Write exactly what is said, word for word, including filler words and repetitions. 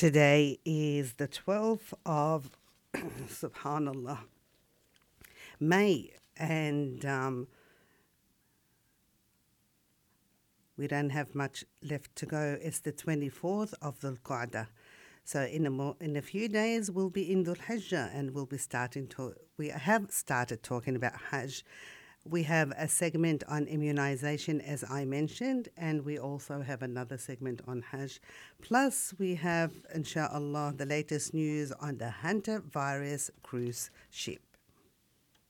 Today is the twelfth of Subhanallah, May, and um, we don't have much left to go. It's the twenty-fourth of Dhul Qa'dah. So in a mo- in a few days we'll be in Dhul Hijjah and we'll be starting to we have started talking about Hajj. We have a segment on immunization, as I mentioned, and we also have another segment on Hajj. Plus, we have, inshallah, the latest news on the Hunter virus cruise ship.